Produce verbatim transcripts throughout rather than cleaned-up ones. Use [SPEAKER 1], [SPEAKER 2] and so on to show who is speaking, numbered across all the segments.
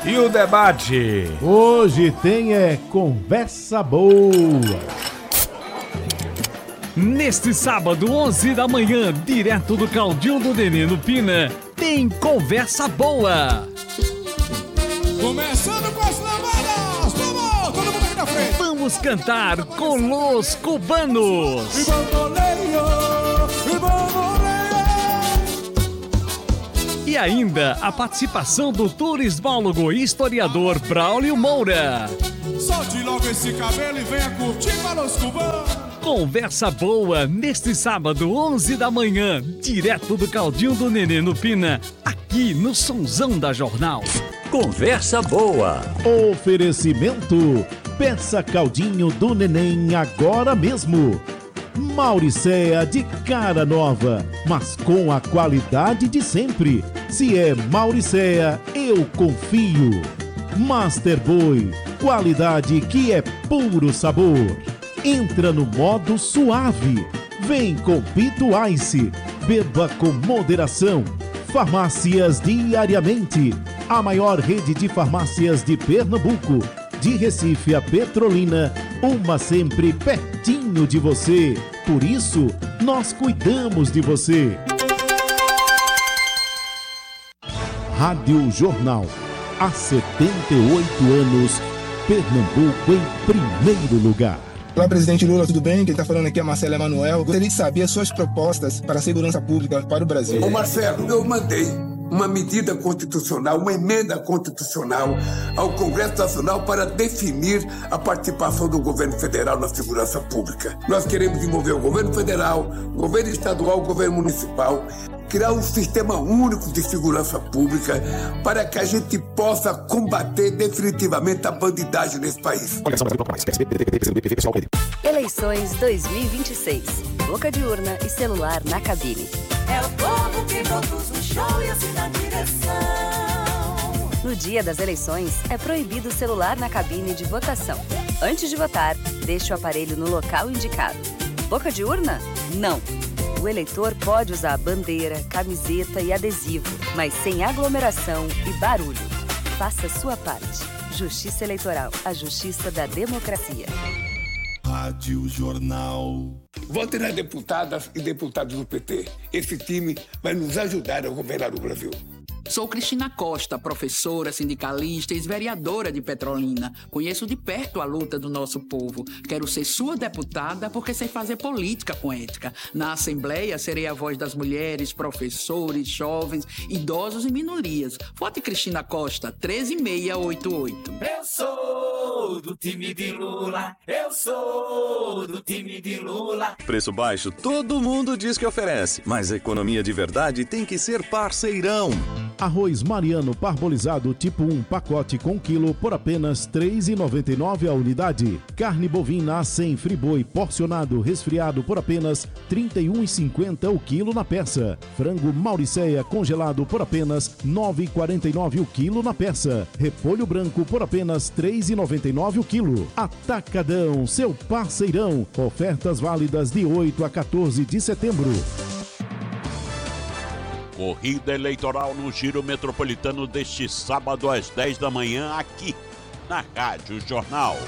[SPEAKER 1] E o debate?
[SPEAKER 2] Hoje tem é conversa boa.
[SPEAKER 3] Neste sábado, onze da manhã, direto do Caldinho do Nenê no Pina, tem conversa boa.
[SPEAKER 4] Começando com as lavadas. Vamos, todo mundo aqui na frente.
[SPEAKER 3] Vamos cantar com Los Cubanos.
[SPEAKER 4] E bamboleio, e bamboleio.
[SPEAKER 3] E ainda a participação do turismólogo e historiador Braulio Moura.
[SPEAKER 4] Solte logo esse cabelo e venha curtir com Los Cubanos.
[SPEAKER 3] Conversa boa neste sábado, onze da manhã, direto do Caldinho do Nenê no Pina, aqui no Sonzão da Jornal.
[SPEAKER 5] Conversa boa.
[SPEAKER 2] Oferecimento: peça Caldinho do Neném agora mesmo. Mauricéa de cara nova, mas com a qualidade de sempre. Se é Mauricéa, eu confio. Master Boy, qualidade que é puro sabor. Entra no modo suave. Vem com Pito Ice. Beba com moderação. Farmácias Diariamente. A maior rede de farmácias de Pernambuco. De Recife a Petrolina. Uma sempre pertinho de você. Por isso, nós cuidamos de você. Rádio Jornal. Há setenta e oito anos, Pernambuco em primeiro lugar.
[SPEAKER 6] Olá, presidente Lula, tudo bem? Quem está falando aqui é Marcelo Emanuel. Gostaria de saber as suas propostas para a segurança pública para o Brasil.
[SPEAKER 7] Ô Marcelo, eu mandei uma medida constitucional, uma emenda constitucional ao Congresso Nacional para definir a participação do governo federal na segurança pública. Nós queremos envolver o governo federal, o governo estadual, o governo municipal, criar um sistema único de segurança pública para que a gente possa combater definitivamente a bandidagem nesse país.
[SPEAKER 8] Eleições dois mil e vinte e seis. Boca de urna e celular na cabine.
[SPEAKER 9] É o povo que produz o show e assim na direção.
[SPEAKER 8] No dia das eleições, é proibido o celular na cabine de votação. Antes de votar, deixe o aparelho no local indicado. Boca de urna? Não. O eleitor pode usar bandeira, camiseta e adesivo, mas sem aglomeração e barulho. Faça sua parte. Justiça Eleitoral, a justiça da democracia.
[SPEAKER 4] Rádio Jornal.
[SPEAKER 7] Votem nas deputadas e deputados do P T. Esse time vai nos ajudar a governar o Brasil.
[SPEAKER 10] Sou Cristina Costa, professora, sindicalista e ex-vereadora de Petrolina. Conheço de perto a luta do nosso povo. Quero ser sua deputada porque sei fazer política com ética. Na Assembleia, serei a voz das mulheres, professores, jovens, idosos e minorias. Vote Cristina Costa, treze mil seiscentos e oitenta e oito.
[SPEAKER 9] Eu sou do time de Lula. Eu sou do time de Lula.
[SPEAKER 5] Preço baixo, todo mundo diz que oferece. Mas a economia de verdade tem que ser parceirão.
[SPEAKER 2] Arroz Mariano parbolizado tipo um, pacote com quilo por apenas três reais e noventa e nove centavos a unidade. Carne bovina A cem Friboi porcionado resfriado por apenas trinta e um reais e cinquenta centavos o quilo na peça. Frango Mauricéa congelado por apenas nove reais e quarenta e nove centavos o quilo na peça. Repolho branco por apenas três reais e noventa e nove centavos o quilo. Atacadão, seu parceirão. Ofertas válidas de oito a quatorze de setembro.
[SPEAKER 11] Corrida eleitoral no Giro Metropolitano deste sábado às dez da manhã aqui na Rádio Jornal.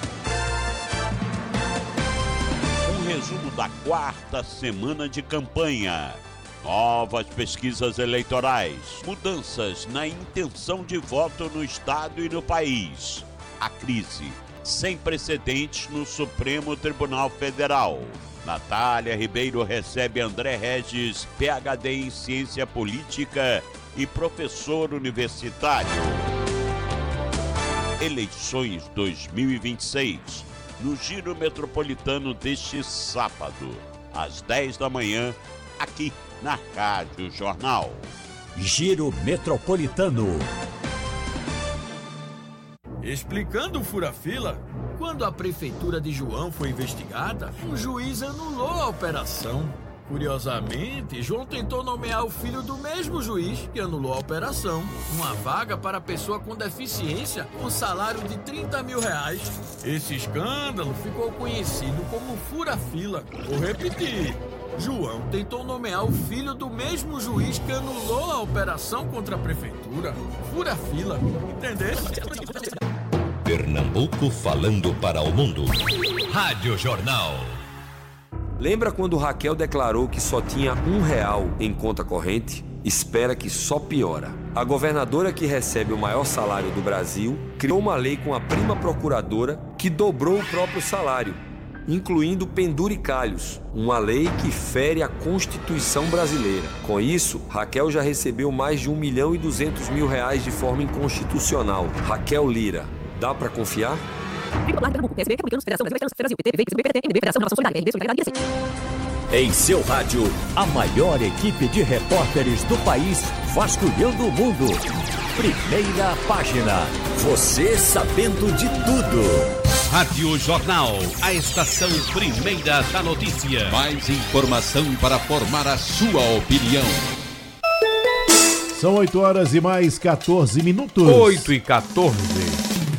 [SPEAKER 11] Um resumo da quarta semana de campanha. Novas pesquisas eleitorais. Mudanças na intenção de voto no estado e no país. A crise sem precedentes no Supremo Tribunal Federal. Natália Ribeiro recebe André Regis, P H D em Ciência Política e professor universitário. Eleições dois mil e vinte e seis, no Giro Metropolitano deste sábado, às dez da manhã, aqui na Rádio Jornal.
[SPEAKER 5] Giro Metropolitano.
[SPEAKER 12] Explicando o fura-fila, quando a prefeitura de João foi investigada, um juiz anulou a operação. Curiosamente, João tentou nomear o filho do mesmo juiz que anulou a operação. Uma vaga para pessoa com deficiência com salário de trinta mil reais. Esse escândalo ficou conhecido como fura-fila. Vou repetir. João tentou nomear o filho do mesmo juiz que anulou a operação contra a prefeitura. Fura fila, entendeu?
[SPEAKER 1] Pernambuco falando para o mundo. Rádio Jornal.
[SPEAKER 13] Lembra quando Raquel declarou que só tinha um real em conta corrente? Espera que só piora. A governadora que recebe o maior salário do Brasil criou uma lei com a prima procuradora que dobrou o próprio salário, incluindo penduricalhos, uma lei que fere a Constituição brasileira. Com isso, Raquel já recebeu mais de um milhão e duzentos mil reais de forma inconstitucional. Raquel Lira, dá pra confiar?
[SPEAKER 14] Em seu rádio, a maior equipe de repórteres do país vasculhando o mundo. Primeira página, você sabendo de tudo.
[SPEAKER 1] Rádio Jornal, a estação primeira da notícia. Mais informação para formar a sua opinião.
[SPEAKER 2] São oito horas e mais quatorze minutos.
[SPEAKER 15] oito e quatorze.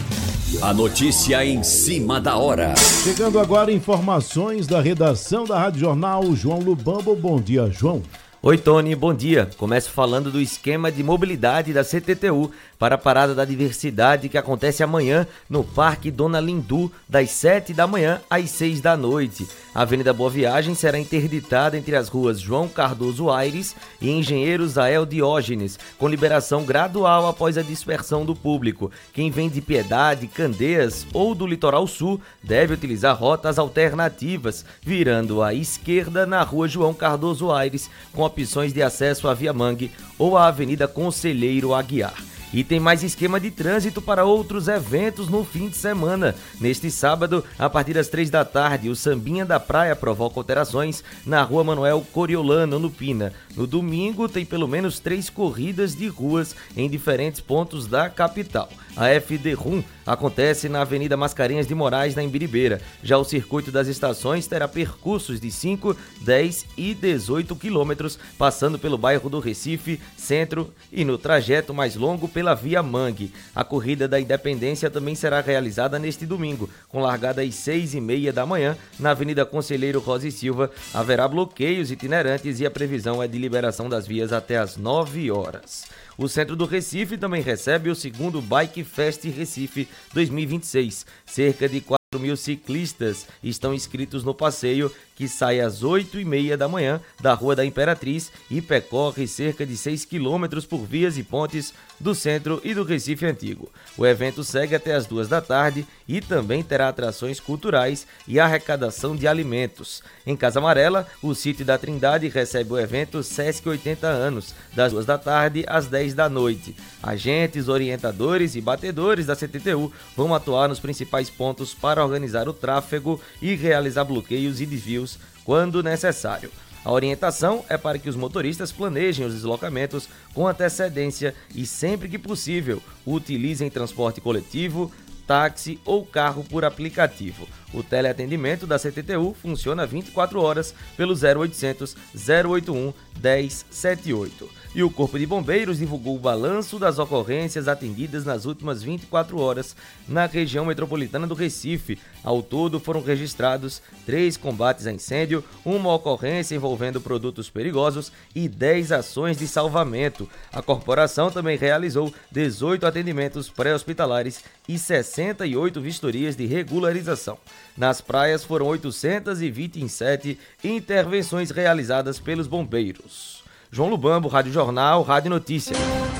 [SPEAKER 14] A notícia em cima da hora.
[SPEAKER 2] Chegando agora informações da redação da Rádio Jornal, João Lubambo. Bom dia, João.
[SPEAKER 16] Oi, Tony, bom dia. Começo falando do esquema de mobilidade da C T T U para a Parada da Diversidade que acontece amanhã no Parque Dona Lindu, das sete da manhã às seis da noite. A Avenida Boa Viagem será interditada entre as ruas João Cardoso Aires e Engenheiro Zael Diógenes, com liberação gradual após a dispersão do público. Quem vem de Piedade, Candeias ou do Litoral Sul deve utilizar rotas alternativas, virando à esquerda na rua João Cardoso Aires, com opções de acesso à Via Mangue ou à Avenida Conselheiro Aguiar. E tem mais esquema de trânsito para outros eventos no fim de semana. Neste sábado, a partir das três da tarde, o Sambinha da Praia provoca alterações na rua Manuel Coriolano, no Pina. No domingo, tem pelo menos três corridas de ruas em diferentes pontos da capital. A F D R U M acontece na Avenida Mascarenhas de Moraes, na Imbiribeira. Já o Circuito das Estações terá percursos de cinco, dez e dezoito quilômetros, passando pelo bairro do Recife, Centro e no trajeto mais longo pela Via Mangue. A Corrida da Independência também será realizada neste domingo, com largada às seis e meia da manhã, na Avenida Conselheiro Rosa e Silva. Haverá bloqueios itinerantes e a previsão é de liberação das vias até às nove horas. O centro do Recife também recebe o segundo Bike Fest Recife dois mil e vinte e seis. Cerca de quatro mil ciclistas estão inscritos no passeio, que sai às oito e meia da manhã da Rua da Imperatriz e percorre cerca de seis quilômetros por vias e pontes do centro e do Recife Antigo. O evento segue até as duas da tarde e também terá atrações culturais e arrecadação de alimentos. Em Casa Amarela, o sítio da Trindade recebe o evento Sesc oitenta anos, das duas da tarde às dez da noite. Agentes, orientadores e batedores da C T T U vão atuar nos principais pontos para organizar o tráfego e realizar bloqueios e desvios quando necessário. A orientação é para que os motoristas planejem os deslocamentos com antecedência e, sempre que possível, utilizem transporte coletivo, táxi ou carro por aplicativo. O teleatendimento da C T T U funciona vinte e quatro horas pelo zero oitocentos, zero oitenta e um, dez setenta e oito. E o Corpo de Bombeiros divulgou o balanço das ocorrências atendidas nas últimas vinte e quatro horas na região metropolitana do Recife. Ao todo foram registrados três combates a incêndio, uma ocorrência envolvendo produtos perigosos e dez ações de salvamento. A corporação também realizou dezoito atendimentos pré-hospitalares e sessenta e oito vistorias de regularização. Nas praias foram oitocentos e vinte e sete intervenções realizadas pelos bombeiros. João Lubambo, Rádio Jornal, Rádio Notícia.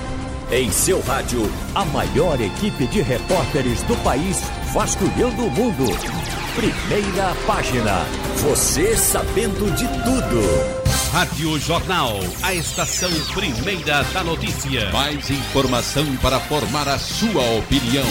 [SPEAKER 14] Em seu rádio, a maior equipe de repórteres do país vasculhando o mundo. Primeira página, você sabendo de tudo.
[SPEAKER 1] Rádio Jornal, a estação primeira da notícia. Mais informação para formar a sua opinião.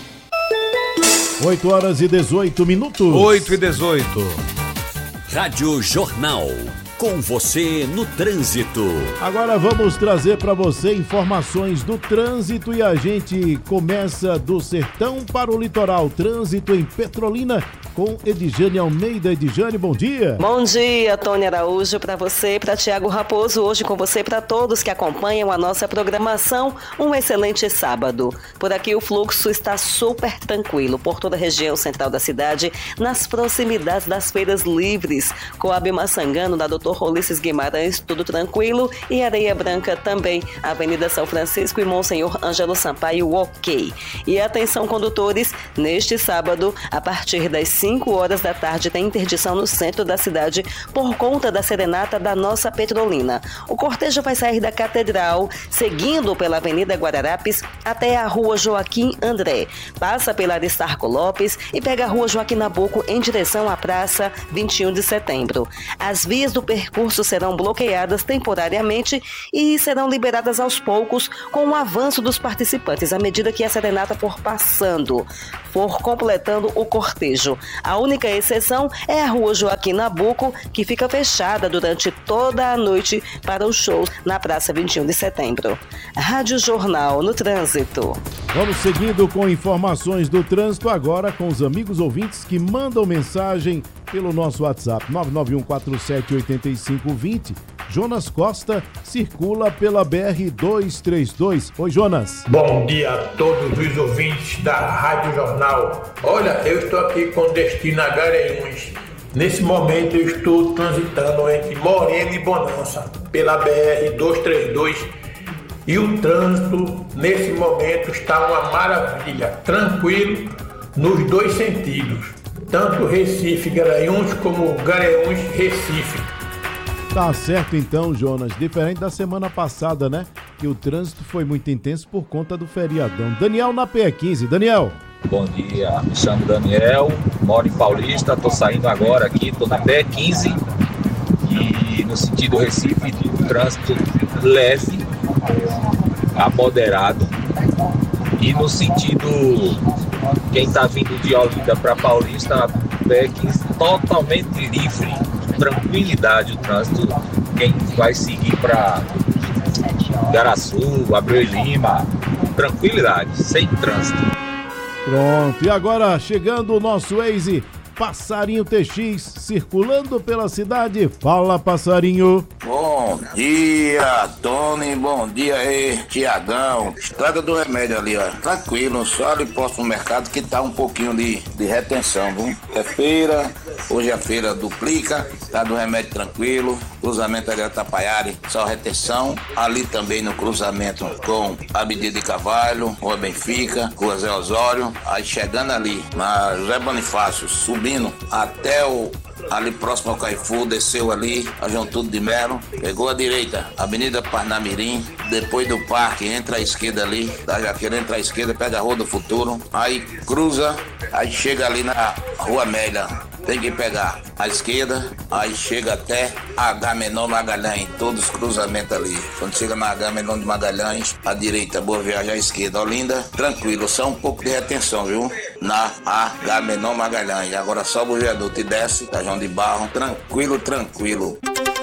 [SPEAKER 2] oito horas e dezoito minutos.
[SPEAKER 15] oito e dezoito.
[SPEAKER 14] Rádio Jornal. Com você no trânsito.
[SPEAKER 2] Agora vamos trazer para você informações do trânsito e a gente começa do sertão para o litoral. Trânsito em Petrolina com Edjane Almeida. Edjane, bom dia.
[SPEAKER 17] Bom dia, Tony Araújo, para você, para Tiago Raposo, hoje com você, para todos que acompanham a nossa programação, um excelente sábado. Por aqui o fluxo está super tranquilo por toda a região central da cidade, nas proximidades das feiras livres, Coab Maçangano, da doutor Ulisses Guimarães, tudo tranquilo, e Areia Branca também, Avenida São Francisco e Monsenhor Ângelo Sampaio, ok. E atenção, condutores, neste sábado, a partir das cinco horas da tarde, tem interdição no centro da cidade por conta da serenata da nossa Petrolina. O cortejo vai sair da Catedral, seguindo pela Avenida Guararapes até a Rua Joaquim André. Passa pela Aristarco Lopes e pega a Rua Joaquim Nabuco em direção à Praça vinte e um de setembro. As vias do percurso serão bloqueadas temporariamente e serão liberadas aos poucos com o avanço dos participantes à medida que a serenata for passando, for completando o cortejo. A única exceção é a Rua Joaquim Nabuco, que fica fechada durante toda a noite para os shows na Praça vinte e um de setembro. Rádio Jornal no Trânsito.
[SPEAKER 2] Vamos seguindo com informações do trânsito agora com os amigos ouvintes que mandam mensagem pelo nosso WhatsApp nove nove um quatro sete oito cinco dois zero. Jonas Costa circula pela B R duzentos e trinta e dois. Oi, Jonas.
[SPEAKER 18] Bom dia a todos os ouvintes da Rádio Jornal. Olha, eu estou aqui com destino a Garanhuns. Nesse momento eu estou transitando entre Moreno e Bonança pela B R duzentos e trinta e dois e o trânsito nesse momento está uma maravilha, tranquilo nos dois sentidos, tanto Recife Garanhuns como Garanhuns Recife.
[SPEAKER 2] Tá certo então, Jonas, diferente da semana passada, né? Que o trânsito foi muito intenso por conta do feriadão. Daniel na P E quinze. Daniel.
[SPEAKER 19] Bom dia, me chamo Daniel, moro em Paulista, tô saindo agora aqui, tô na P E quinze e no sentido Recife, trânsito leve a moderado, e no sentido quem tá vindo de Olinda para Paulista, P E quinze totalmente livre, tranquilidade o trânsito, quem vai seguir para Garaçu, Abreu e Lima, tranquilidade, sem trânsito.
[SPEAKER 2] Pronto, e agora chegando o nosso Waze, Passarinho T X, circulando pela cidade. Fala, Passarinho.
[SPEAKER 20] Bom dia, Tony, bom dia aí, Tiagão. Estrada do Remédio ali, ó, tranquilo, só ali próximo ao mercado que tá um pouquinho de, de retenção, viu? É feira, hoje a feira duplica, tá do Remédio tranquilo, cruzamento ali Tapaiari, só retenção, ali também no cruzamento com a Abdias de Carvalho, Rua Benfica, Rua Zé Osório, aí chegando ali na José Bonifácio, subindo até o ali próximo ao Caifu, desceu ali a João Tudo de Melo, pegou a direita, Avenida Parnamirim, depois do parque, entra à esquerda ali, da Jaqueira, entra à esquerda, pega a Rua do Futuro, aí cruza, aí chega ali na Rua Amélia, tem que pegar a esquerda, aí chega até Agamenon Magalhães, todos os cruzamentos ali. Quando chega na Agamenon de Magalhães, à direita, Boa Viagem, à esquerda, Olinda, tranquilo, só um pouco de retenção, viu? Na Agamenon Magalhães, agora sobe o viaduto e desce, da João de Barro, tranquilo, tranquilo.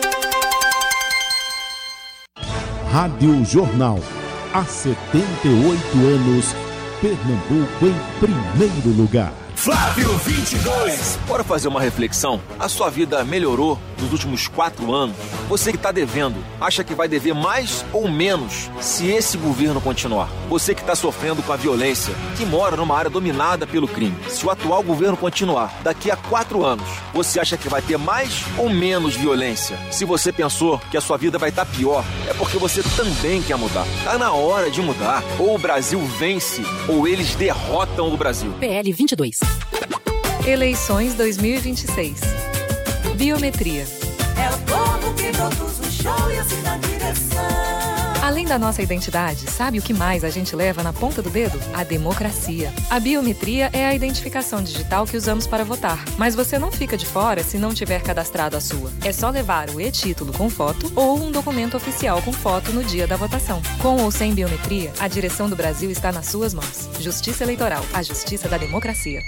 [SPEAKER 2] Rádio Jornal, há setenta e oito anos, Pernambuco em primeiro lugar.
[SPEAKER 21] Flávio vinte e dois. Bora fazer uma reflexão? A sua vida melhorou nos últimos quatro anos? Você que está devendo, acha que vai dever mais ou menos se esse governo continuar? Você que está sofrendo com a violência, que mora numa área dominada pelo crime, se o atual governo continuar, daqui a quatro anos, você acha que vai ter mais ou menos violência? Se você pensou que a sua vida vai estar pior, é porque você também quer mudar. Tá na hora de mudar. Ou o Brasil vence, ou eles derrotam o Brasil.
[SPEAKER 22] P L vinte e dois. Eleições dois mil e vinte e seis. Biometria.
[SPEAKER 9] É o povo que produz o show e assim na direção.
[SPEAKER 22] Além da nossa identidade, sabe o que mais a gente leva na ponta do dedo? A democracia. A biometria é a identificação digital que usamos para votar. Mas você não fica de fora se não tiver cadastrado a sua. É só levar o e-título com foto ou um documento oficial com foto no dia da votação. Com ou sem biometria, a direção do Brasil está nas suas mãos. Justiça Eleitoral, a justiça da democracia.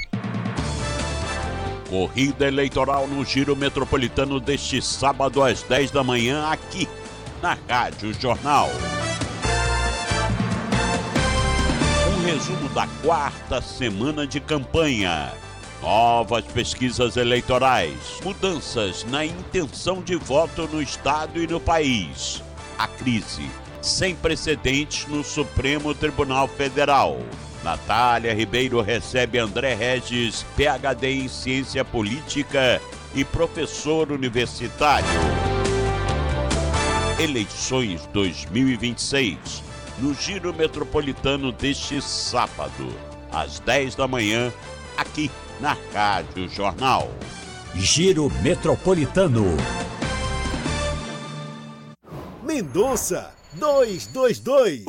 [SPEAKER 11] Corrida eleitoral no Giro Metropolitano deste sábado às dez da manhã aqui na Rádio Jornal. Um resumo da quarta semana de campanha. Novas pesquisas eleitorais, mudanças na intenção de voto no estado e no país. A crise sem precedentes no Supremo Tribunal Federal. Natália Ribeiro recebe André Regis, P H D em Ciência Política e professor universitário. Eleições dois mil e vinte e seis, no Giro Metropolitano deste sábado, às dez da manhã, aqui na Rádio Jornal.
[SPEAKER 14] Giro Metropolitano.
[SPEAKER 3] Mendonça, dois dois dois.